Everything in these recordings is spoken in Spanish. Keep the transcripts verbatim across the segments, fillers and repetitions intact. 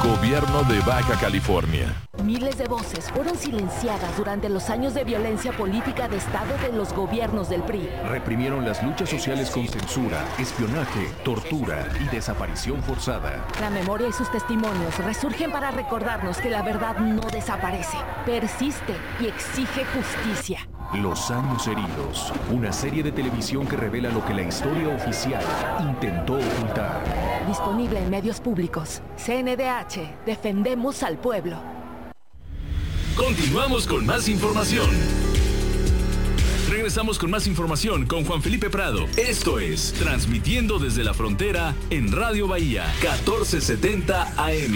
Gobierno de Baja California. Miles de voces fueron silenciadas durante los años de violencia política de Estado de los gobiernos del P R I. Reprimieron las luchas sociales con censura, espionaje, tortura y desaparición forzada. La memoria y sus testimonios resurgen para recordarnos que la verdad no desaparece, persiste y exige justicia. Los años heridos, una serie de televisión que revela lo que la historia oficial intentó ocultar. Disponible en medios públicos. C N D H, defendemos al pueblo. Continuamos con más información. Regresamos con más información con Juan Felipe Prado. Esto es Transmitiendo desde la Frontera en Radio Bahía, catorce setenta A M.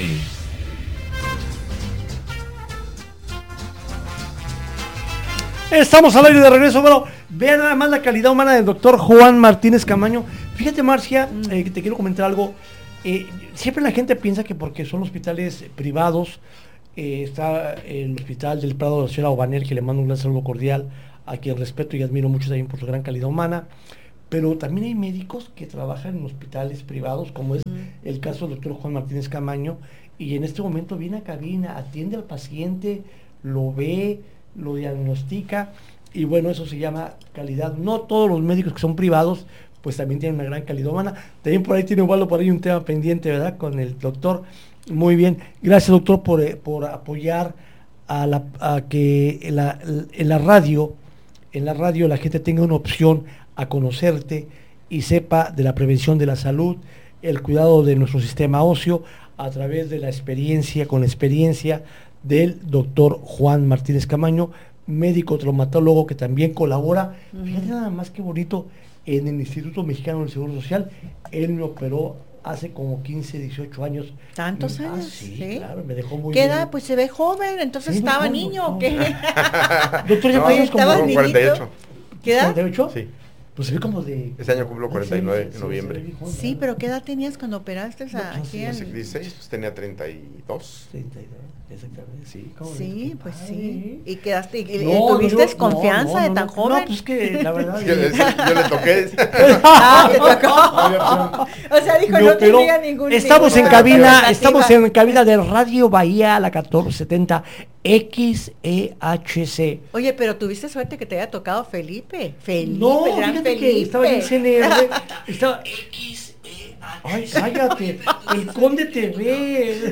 Estamos al aire de regreso. Bueno, vean nada más la calidad humana del doctor Juan Martínez Camaño. Fíjate, Marcia, eh, que te quiero comentar algo. Eh, siempre la gente piensa que porque son hospitales privados, eh, está el Hospital del Prado de la señora Obanel, que le mando un gran saludo cordial, a quien respeto y admiro mucho también por su gran calidad humana, pero también hay médicos que trabajan en hospitales privados, como es mm. el caso del doctor Juan Martínez Camaño, y en este momento viene a cabina, atiende al paciente, lo ve, lo diagnostica, y bueno, eso se llama calidad. No todos los médicos que son privados pues también tienen una gran calidad humana. También por ahí tiene Ubaldo por ahí un tema pendiente, ¿verdad? Con el doctor. Muy bien, gracias, doctor, por, eh, por apoyar a, la, a que en la, en la radio en la radio la gente tenga una opción a conocerte y sepa de la prevención de la salud, el cuidado de nuestro sistema óseo a través de la experiencia, con la experiencia del doctor Juan Martínez Camaño, médico traumatólogo que también colabora. Uh-huh. Fíjate nada más que bonito, en el Instituto Mexicano del Seguro Social. Él me operó hace como quince, dieciocho años. ¿Tantos ah, años? Sí, sí, claro, me dejó muy ¿Qué bien. edad? Pues se ve joven, entonces sí, estaba no, niño no, o qué. Doctor, ya no, pasamos como ¿estabas cuarenta y ocho. ¿Qué edad? ¿cuarenta y ocho? Sí. Pues se ve como de... Este año cumplo cuarenta y nueve sí, en noviembre. Sí, sí, sí, pero ¿qué edad tenías cuando operaste a no, pues, aquí? Hace En... dieciséis, pues tenía treinta y dos. treinta y dos, exactamente, sí. Sí, ves? pues Ay. sí. Y quedaste, y, No, ¿tuviste no, confianza no, de no, tan no, joven? No, pues que la verdad... yo, le, yo le toqué. Ah, te tocó. O sea, dijo, no tenía ningún... Estamos ningún en cabina, alternativa. estamos en cabina de Radio Bahía, la catorce setenta X E H C. Oye, pero tuviste suerte que te haya tocado Felipe. Felipe, No, gran fíjate Felipe. que estaba en C N R, estaba... X E H C. Ay, cállate, el Conde T V.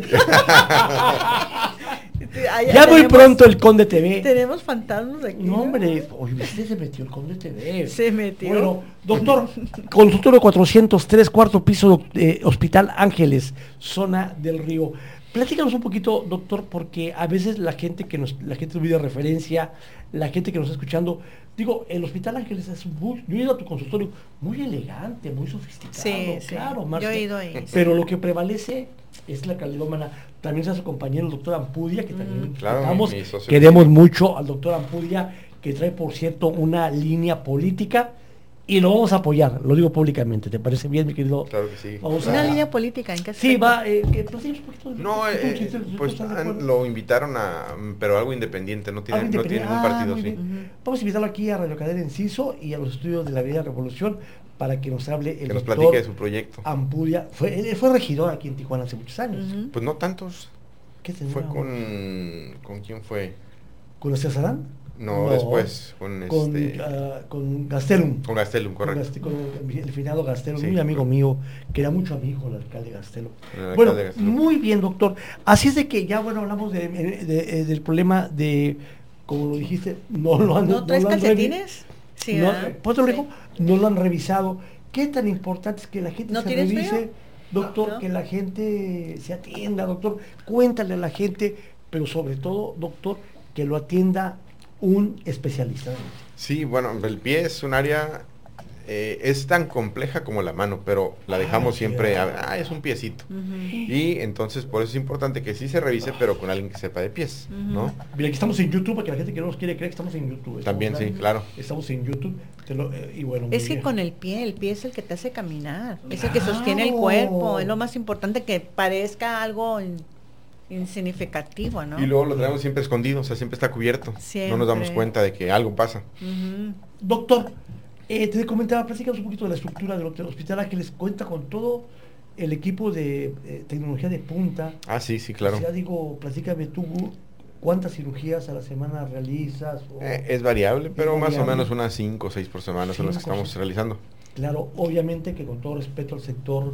Ay, Ya muy tenemos, pronto el Conde T V. Tenemos fantasmas aquí. No, hombre, oye, usted se metió el Conde T V. Se metió. Bueno, doctor, consultorio cuatrocientos tres, cuarto piso, eh, Hospital Ángeles, zona del Río. Platícanos un poquito, doctor, porque a veces la gente que nos, la gente olvida referencia, la gente que nos está escuchando, digo, el Hospital Ángeles es muy, yo he ido a tu consultorio, muy elegante, muy sofisticado, Sí, claro, sí. Marcia, Yo he ido ahí. pero lo que prevalece es la calidad humana. También está su compañero el doctor Ampudia, que también Mm. Claro, respetamos. mi socio. Queremos mucho al doctor Ampudia, que trae, por cierto, una línea política, y lo vamos a apoyar, lo digo públicamente. ¿Te parece bien, mi querido? Claro que sí. Vamos Una a- línea política, ¿en qué Sí, aspecto? va, eh, que platícanos un poquito de- No, de- de- eh, de- de- de- pues ¿estás de han- acuerdo? lo invitaron a, pero algo independiente, no tiene, Algo no tiene ningún independiente. partido, Ah, muy sí. bien. Vamos a invitarlo aquí a Radio Cadena Enciso y a los estudios de la Avenida Revolución para que nos hable el Que nos doctor platique de su proyecto. Ampudia. Fue, él fue regidor aquí en Tijuana hace muchos años. Ujú. Pues no tantos. ¿Qué tendrá? Fue con, ¿con quién fue? ¿Con la Cesarán? No, después, con con, este, ah, con Gastelum. con Gastelum, Con, correcto. Gast- con el finado Gastelum, Sí, muy amigo correcto. mío, que era mucho amigo el alcalde Gastelum. El alcalde Bueno, Gastelum. muy bien, doctor. Así es de que ya, bueno, hablamos de, de- de- eh, del problema de, como lo dijiste, no lo han... ¿No traes lo han revi- calcetines? Sí, no, ¿verdad? ¿por otro Sí. lado? No lo han revisado. ¿Qué tan importante es que la gente ¿No se tienes revise? frío? Doctor, No. que la gente se atienda, doctor. Cuéntale a la gente, pero sobre todo, doctor, que lo atienda un especialista. Sí, bueno, el pie es un área, eh, es tan compleja como la mano, pero la dejamos Ah, siempre, sí. a- ah, es un piecito. Ujú. Y entonces por eso es importante que sí se revise, pero con alguien que sepa de pies, ¿no? Mira, aquí estamos en YouTube, para que la gente que no nos quiere creer que estamos en YouTube. Estamos También, sí, live, claro. Estamos en YouTube. te lo- eh, y bueno, muy Es que bien. con el pie, el pie es el que te hace caminar, es el que Claro. sostiene el cuerpo, es lo más importante, que parezca algo in- insignificativo, ¿no? Y luego lo traemos siempre escondido, o sea, siempre está cubierto. No nos damos Siempre. cuenta de que algo pasa. Ujú. Doctor, eh, te comentaba, platicamos un poquito de la estructura del hotel Hospital Ángeles. Cuenta con todo el equipo de eh, tecnología de punta. Ah, sí, sí, claro. O sea, digo, platícame tú, ¿cuántas cirugías a la semana realizas? O, Eh, es variable, pero es más variable. o menos unas cinco o seis por semana son las que Cinco, estamos sí. realizando. Claro, obviamente que con todo respeto al sector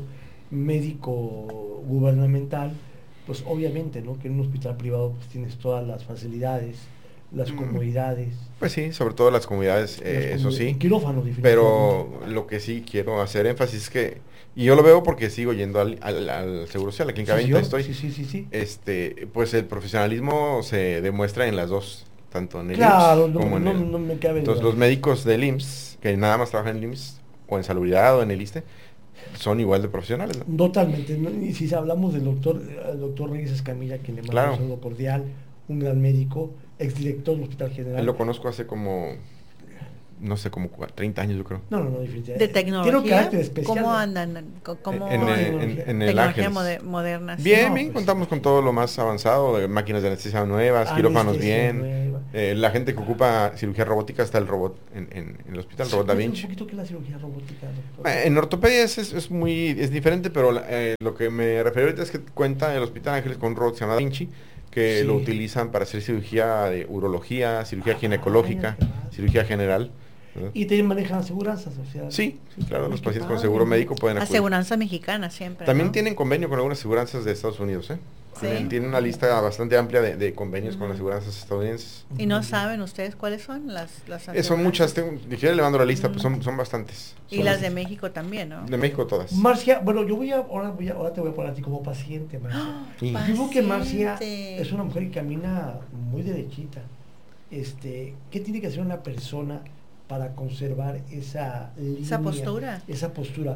médico gubernamental, pues obviamente, ¿no? Que en un hospital privado pues tienes todas las facilidades, las Mm. comodidades. Pues sí, sobre todo las comunidades, las eh, eso comodi- sí. Quirófanos, Pero definitivamente. lo que sí quiero hacer énfasis es que, y yo lo veo porque sigo yendo al, al, al Seguro Social, la Clínica Sí, veinte señor. estoy, Sí, sí, sí, sí. este, pues el profesionalismo se demuestra en las dos, tanto en el Claro, I M S S no, como en no, el... no me cabe Entonces duda. los médicos del I M S S, que nada más trabajan en el I M S S, o en Salubridad o en el ISSSTE, son igual de profesionales, ¿no? Totalmente, ¿no? Y si hablamos del doctor, el doctor Reyes Escamilla, quien le mando Claro. un saludo cordial, un gran médico, exdirector del Hospital General. Él lo conozco hace como, no sé, como cua- treinta años yo creo. No, no, no, definitivamente. De Tiene un tecnología, carácter especial. ¿cómo ¿no? andan? Co- ¿Cómo En, el- en- en- en el tecnología Ángeles. moder- moderna? sí. Bien, No, bien, pues, contamos con todo lo más avanzado, de máquinas de anestesia nuevas, quirófanos Anestesia bien. nueva. Eh, la gente que ocupa cirugía robótica está el robot en, en- en el hospital, el robot Da Cuéntame Vinci. un poquito qué es la cirugía robótica, doctor. Eh, En ortopedia es, es, es muy es diferente, pero la- eh, lo que me refiero ahorita es que cuenta el Hospital Ángeles con un robot que se llama Da Vinci, que Sí. lo utilizan para hacer cirugía de urología, cirugía ginecológica, qué padre. cirugía general. ¿verdad? Y también manejan aseguranzas, o sea. Sí, sí, claro, los qué pacientes con padre. seguro médico pueden acudir. Aseguranza mexicana siempre. También ¿no? tienen convenio con algunas aseguranzas de Estados Unidos, ¿eh? ¿Sí? Tienen, tienen una lista bastante amplia de, de convenios con las aseguranzas estadounidenses. ¿Y no saben ustedes cuáles son las, las Eh, son muchas, aseguranzas? tengo, dijera le mando la lista, pues son, son bastantes. Y Son las de México también, ¿no? de México todas. Marcia, bueno, yo voy a, ahora, voy a, ahora te voy a poner a ti como paciente, Marcia. Sí. Yo creo que Marcia Paciente. es una mujer que camina muy derechita. Este, ¿qué tiene que hacer una persona para conservar esa línea, Esa postura. esa postura?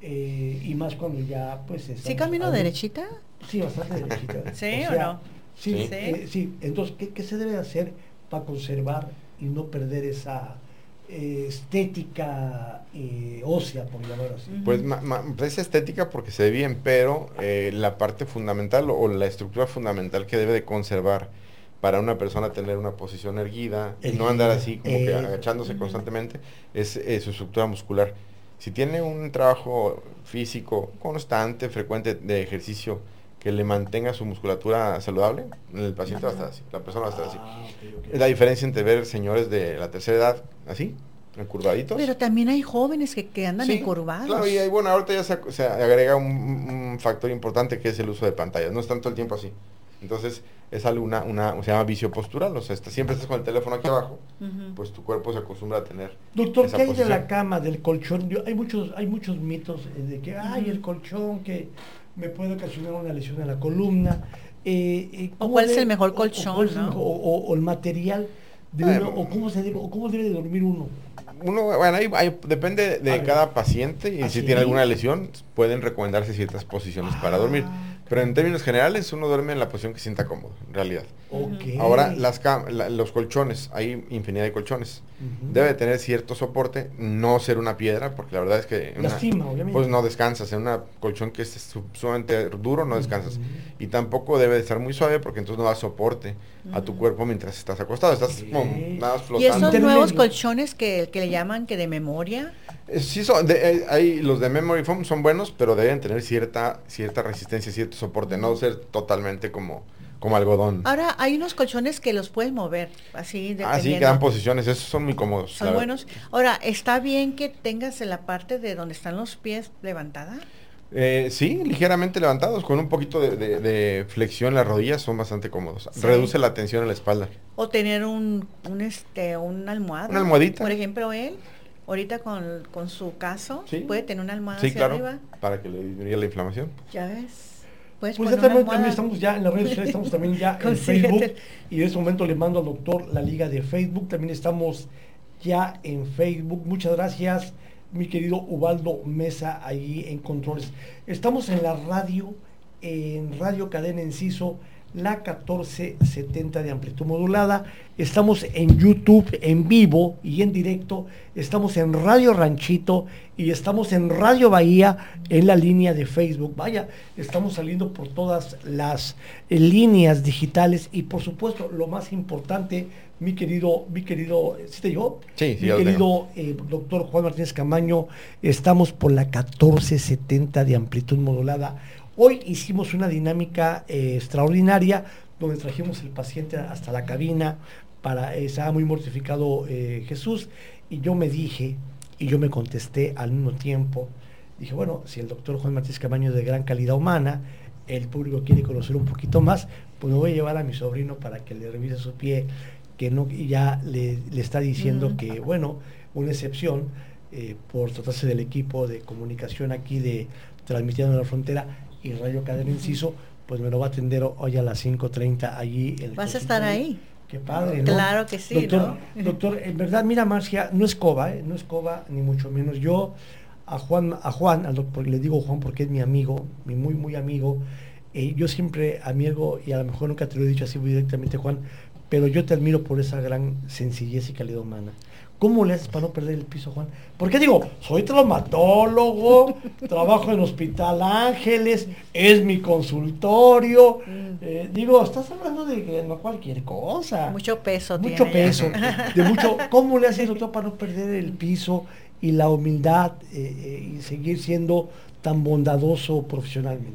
Eh, y más cuando ya, pues... ¿Sí estamos camino adultos. derechita? Sí, bastante derechita. ¿Sí o no? Sí, Sí. sí. Eh, sí. Entonces, ¿qué, qué se debe hacer para conservar y no perder esa eh, estética eh, ósea, por llamarlo así? Pues ma- ma- es estética porque se ve bien, pero eh, la parte fundamental o la estructura fundamental que debe de conservar para una persona tener una posición erguida y no andar así como que Eh, agachándose constantemente es eh, su estructura muscular. Si tiene un trabajo físico constante, frecuente de ejercicio que le mantenga su musculatura saludable, el paciente va a estar así, la persona va a estar así. Ah, ok, ok. Es la diferencia entre ver señores de la tercera edad así, encurvaditos. Pero también hay jóvenes que, que andan Sí, encurvados. Claro, y ahí, bueno, ahorita ya se, ac- se agrega un, un factor importante que es el uso de pantallas. No es tanto el tiempo así. Entonces, es algo, una, una, se llama vicio postural. O sea, está- siempre estás con el teléfono aquí abajo, Ujú. pues tu cuerpo se acostumbra a tener. Doctor, esa ¿qué hay de posición. la cama, del colchón? Yo- hay muchos hay muchos mitos eh, de que, ay, el colchón que me puede ocasionar una lesión en la columna. Eh, eh, O ¿cómo cuál es debe- el mejor o- o colchón, cuál es el ¿no? mejor- o, o- o el material de Eh, uno, o cómo se debe, o cómo debe de dormir uno. Uno, bueno, ahí, ahí depende de A ver. cada paciente y ¿Ah, si sí? tiene alguna lesión, pueden recomendarse ciertas posiciones para dormir. Ah, Pero en términos generales, uno duerme en la posición que sienta cómodo, en realidad. Ok. Ahora, las cam- la- los colchones, hay infinidad de colchones. Ujú. Debe tener cierto soporte, no ser una piedra, porque la verdad es que... una- Lastima, obviamente. Pues no descansas, en una colchón que es su- sumamente duro no descansas. Ujú. Y tampoco debe de estar muy suave, porque entonces no da soporte a tu cuerpo mientras estás acostado, estás Ok. como nada más Y flotando. esos Intermedio. nuevos colchones que, que le llaman que de memoria, Eh, Sí, son, de- eh, hay, los de Memory Foam son buenos, pero deben tener cierta cierta resistencia, cierto soporte, no ser totalmente como, como algodón. ahora hay unos colchones que los puedes mover, así Ah, sí, dependiendo. que dan posiciones, esos son muy cómodos. Son la verdad. buenos. Ahora, ¿está bien que tengas en la parte de donde están los pies levantada? Eh, sí, ligeramente levantados, con un poquito de, de- de flexión en las rodillas, son bastante cómodos. Sí. Reduce la tensión en la espalda. O tener un, un este, una almohada. Una almohadita. Por ejemplo, él, ahorita con, con su caso, Sí. puede tener una almohada Sí, hacia claro, arriba. para que le disminuya la inflamación. Ya ves. Puedes Pues ya poner una también, almohada. también estamos ya en las redes sociales, estamos también ya en Consíguete. Facebook. Y en este momento le mando al doctor la liga de Facebook. También estamos ya en Facebook. Muchas gracias, mi querido Ubaldo Mesa, ahí en controles. Estamos en la radio, en Radio Cadena Enciso, la catorce setenta de amplitud modulada. Estamos en YouTube en vivo y en directo. Estamos en Radio Ranchito y estamos en Radio Bahía en la línea de Facebook. Vaya, estamos saliendo por todas las eh, líneas digitales y por supuesto lo más importante, mi querido, mi querido, ¿sí te llegó? Sí, sí, mi ya lo querido eh, doctor Juan Martínez Camaño, estamos por la catorce setenta de amplitud modulada. Hoy hicimos una dinámica eh, extraordinaria donde trajimos el paciente hasta la cabina, para, eh, estaba muy mortificado eh, Jesús, y yo me dije, y yo me contesté al mismo tiempo, dije, bueno, si el doctor Juan Martínez Camaño es de gran calidad humana, el público quiere conocer un poquito más, pues me voy a llevar a mi sobrino para que le revise su pie, que no, y ya le, le está diciendo uh-huh. que, bueno, una excepción, eh, por tratarse del equipo de comunicación aquí de Transmitiendo la Frontera y Radio Cadena Inciso, pues me lo va a atender hoy a las cinco treinta allí. En el ¿Vas a estar ahí? Qué padre, ¿no? Claro que sí, doctor, ¿no? Doctor, en verdad, mira, Marcia, no es coba, ¿eh? No es coba, ni mucho menos. Yo a Juan, a Juan, al doctor, le digo Juan porque es mi amigo, mi muy, muy amigo. Eh, yo siempre amigo, y a lo mejor nunca te lo he dicho así muy directamente, Juan, pero yo te admiro por esa gran sencillez y calidad humana. ¿Cómo le haces para no perder el piso, Juan? Porque digo, soy traumatólogo, trabajo en Hospital Ángeles, es mi consultorio. Eh, digo, estás hablando de que no cualquier cosa. Mucho peso Mucho tiene peso. De mucho, ¿cómo le haces, doctor, para no perder el piso y la humildad eh, eh, y seguir siendo tan bondadoso profesionalmente?